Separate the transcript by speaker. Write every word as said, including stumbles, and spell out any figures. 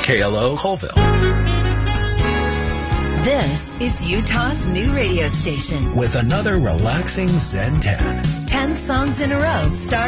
Speaker 1: K L O Colville.
Speaker 2: This is Utah's new radio station.
Speaker 1: With another relaxing Zen ten.
Speaker 2: Ten songs in a row, starting